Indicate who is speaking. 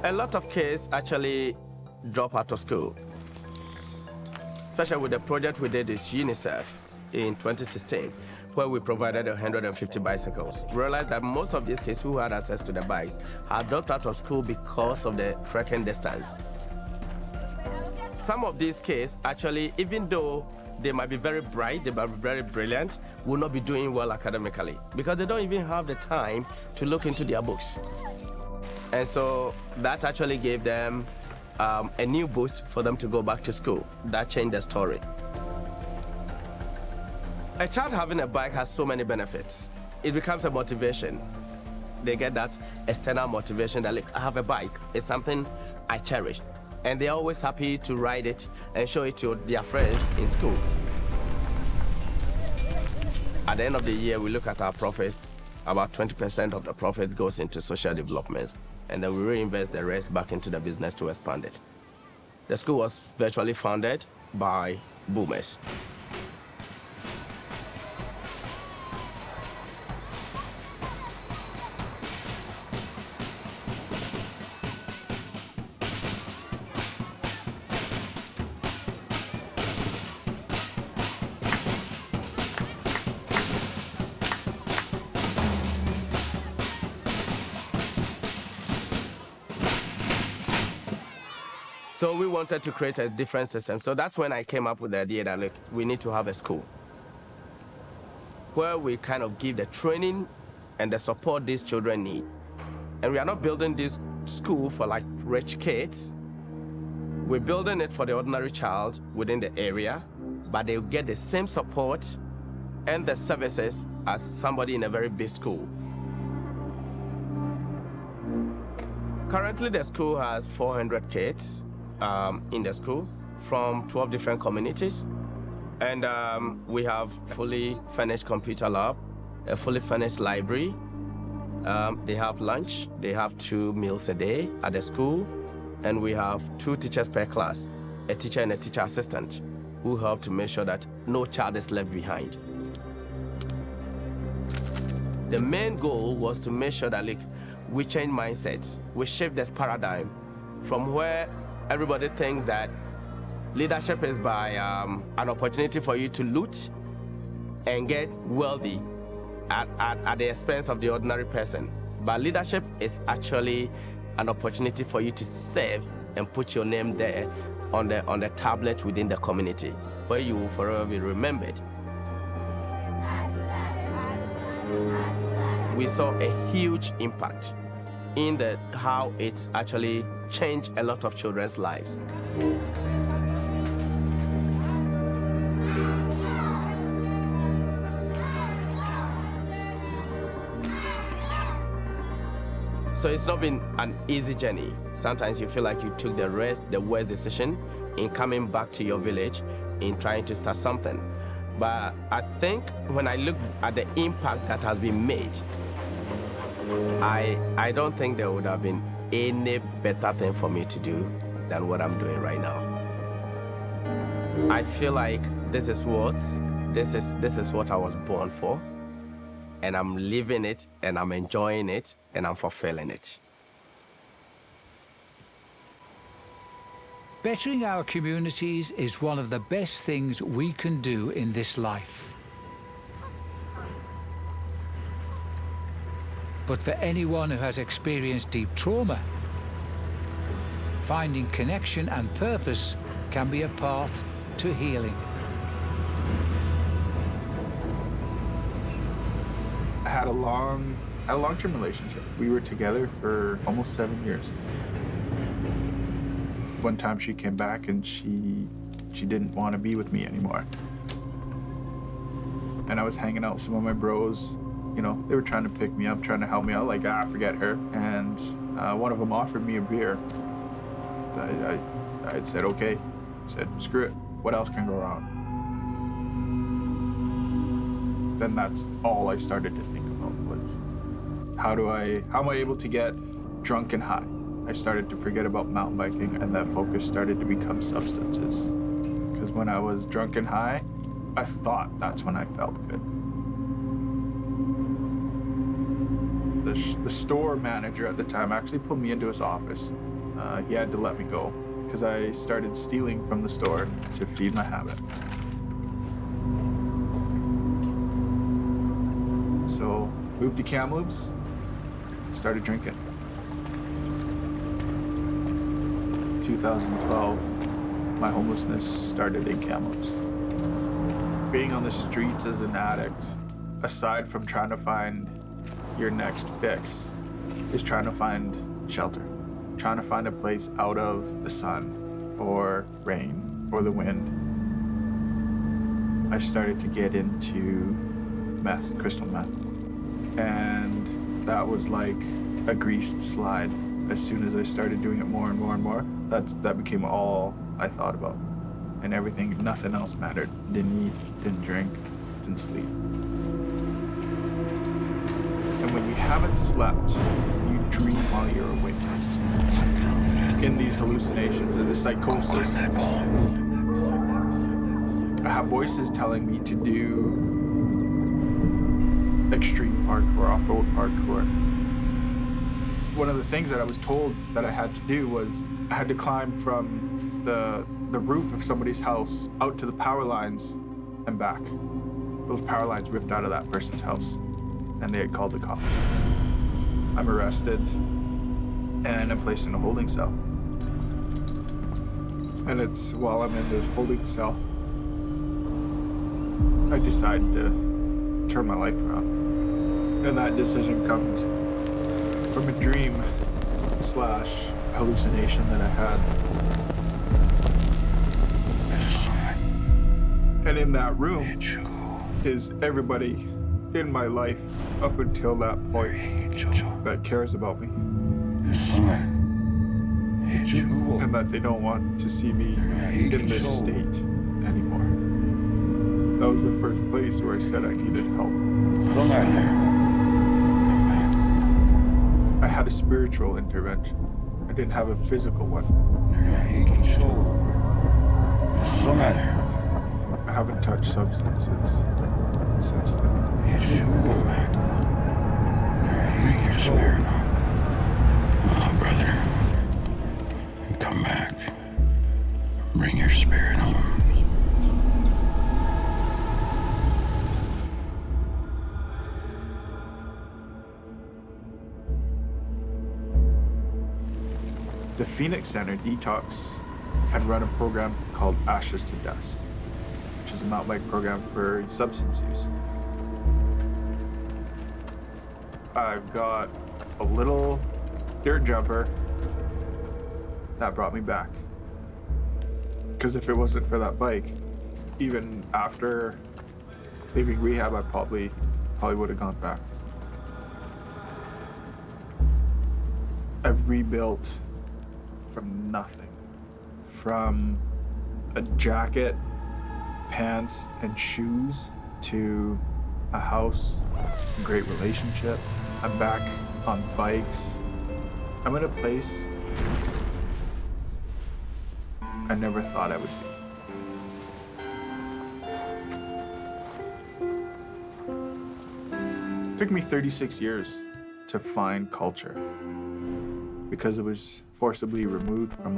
Speaker 1: A lot of kids actually drop out of school, especially with the project we did with UNICEF in 2016, where we provided 150 bicycles. We realized that most of these kids who had access to the bikes had dropped out of school because of the trekking distance. Some of these kids actually, even though they might be very bright, they might be very brilliant, will not be doing well academically because they don't even have the time to look into their books. And so that actually gave them a new boost for them to go back to school. That changed the story. A child having a bike has so many benefits. It becomes a motivation. They get that external motivation that, look, I have a bike. It's something I cherish. And they're always happy to ride it and show it to their friends in school. At the end of the year, we look at our profits. About 20% of the profit goes into social developments, and then we reinvest the rest back into the business to expand it. The school was virtually founded by boomers. So we wanted to create a different system. So that's when I came up with the idea that, look, we need to have a school where we kind of give the training and the support these children need. And we are not building this school for like rich kids. We're building it for the ordinary child within the area, but they'll get the same support and the services as somebody in a very big school. Currently, the school has 400 kids in the school from 12 different communities. And we have fully furnished computer lab, a fully furnished library. They have lunch. They have 2 meals a day at the school. And we have 2 teachers per class, a teacher and a teacher assistant, who help to make sure that no child is left behind. The main goal was to make sure that, like, we change mindsets. We shift this paradigm from where everybody thinks that leadership is by an opportunity for you to loot and get wealthy at the expense of the ordinary person. But leadership is actually an opportunity for you to serve and put your name there on the tablet within the community, where you will forever be remembered. We saw a huge impact in how it's actually changed a lot of children's lives. So it's not been an easy journey. Sometimes you feel like you took the worst decision in coming back to your village, in trying to start something. But I think when I look at the impact that has been made, I don't think there would have been any better thing for me to do than what I'm doing right now. I feel like this is what I was born for, and I'm living it, and I'm enjoying it, and I'm fulfilling it.
Speaker 2: Bettering our communities is one of the best things we can do in this life. But for anyone who has experienced deep trauma, finding connection and purpose can be a path to healing.
Speaker 3: I had a long-term relationship. We were together for almost 7 years. One time she came back and she didn't want to be with me anymore. And I was hanging out with some of my bros. You know, they were trying to pick me up, trying to help me out, like, forget her. And one of them offered me a beer. I had said, okay. I said, screw it. What else can go wrong? Then that's all I started to think about was, how am I able to get drunk and high? I started to forget about mountain biking, and that focus started to become substances. Because when I was drunk and high, I thought that's when I felt good. The store manager at the time actually pulled me into his office, he had to let me go because I started stealing from the store to feed my habit. So, moved to Kamloops, started drinking. 2012, my homelessness started in Kamloops. Being on the streets as an addict, aside from trying to find your next fix, is trying to find shelter, trying to find a place out of the sun or rain or the wind. I started to get into meth, crystal meth, and that was like a greased slide. As soon as I started doing it more and more and more, that became all I thought about. And everything, nothing else mattered. Didn't eat, didn't drink, didn't sleep. And when you haven't slept, you dream while you're awake. In these hallucinations, in the psychosis, I have voices telling me to do extreme parkour, off-road parkour. One of the things that I was told that I had to do was I had to climb from the roof of somebody's house out to the power lines and back. Those power lines ripped out of that person's house, and they had called the cops. I'm arrested, and I'm placed in a holding cell. And it's while I'm in this holding cell, I decide to turn my life around. And that decision comes from a dream / hallucination that I had. And in that room is everybody in my life up until that point that cares about me. And that they don't want to see me in this state anymore. That was the first place where I said I needed help. I had a spiritual intervention. I didn't have a physical one. I haven't touched substances since then.
Speaker 4: Oh, brother, come back. Bring your spirit home.
Speaker 3: The Phoenix Center Detox had run a program called Ashes to Dust, which is a mountain bike program for substance use. I've got a little dirt jumper that brought me back. Because if it wasn't for that bike, even after leaving rehab, I probably would have gone back. I've rebuilt from nothing. From a jacket, pants, and shoes to a house, a great relationship. I'm back on bikes. I'm in a place I never thought I would be. It took me 36 years to find culture because it was forcibly removed from